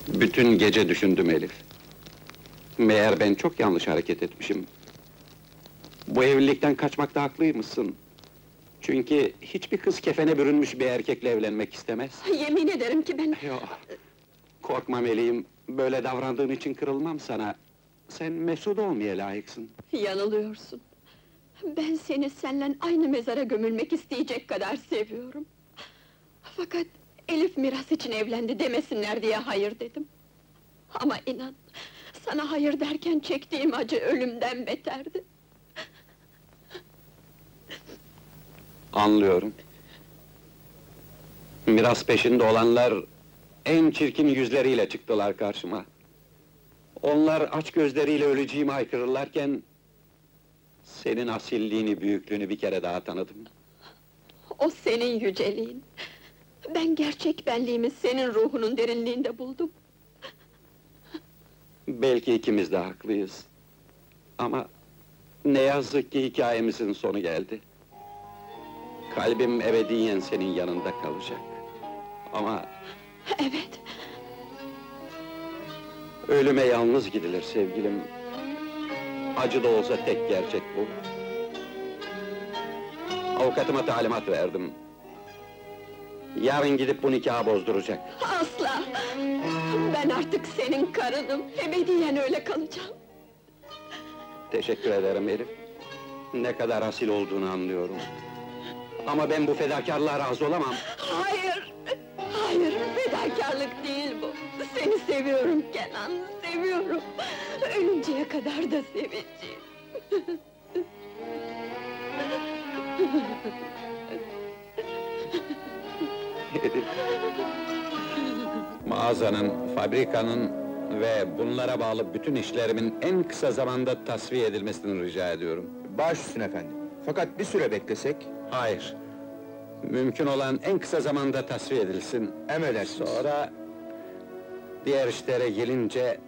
Bütün gece düşündüm Elif. Meğer ben çok yanlış hareket etmişim. Bu evlilikten kaçmakta haklıymışsın. Çünkü hiçbir kız kefene bürünmüş bir erkekle evlenmek istemez. Yemin ederim ki ben... Yok, korkma meleğim, böyle davrandığın için kırılmam sana. Sen mesut olmaya layıksın. Yanılıyorsun. Ben seni seninle aynı mezara gömülmek isteyecek kadar seviyorum. Fakat Elif miras için evlendi demesinler diye hayır dedim. Ama inan, sana hayır derken çektiğim acı ölümden beterdi. Anlıyorum. Miras peşinde olanlar, en çirkin yüzleriyle çıktılar karşıma. Onlar aç gözleriyle öleceğimi haykırırlarken... ...senin asilliğini, büyüklüğünü bir kere daha tanıdım. O senin yüceliğin. Ben gerçek benliğimi senin ruhunun derinliğinde buldum. Belki ikimiz de haklıyız. Ama... ...ne yazık ki hikayemizin sonu geldi. Kalbim ebediyen senin yanında kalacak. Ama... Evet, ...ölüme yalnız gidilir sevgilim. Acı da olsa tek gerçek bu. Avukatıma talimat verdim. Yarın gidip bu nikahı bozduracak. asla! Ben artık senin karınım, ebediyen öyle kalacağım. Teşekkür ederim Elif. Ne kadar asil olduğunu anlıyorum. Ama ben bu fedakarlığa razı olamam. Hayır! Hayır, fedakarlık değil bu! Seni seviyorum Kenan, seviyorum! Ölünceye kadar da seveceğim! Mağazanın, fabrikanın ve bunlara bağlı bütün işlerimin en kısa zamanda tasfiye edilmesini rica ediyorum. Baş üstüne efendim. Fakat bir süre beklesek... Hayır. Mümkün olan en kısa zamanda tasfiye edilsin. Emredersiniz. Sonra... ...diğer işlere gelince...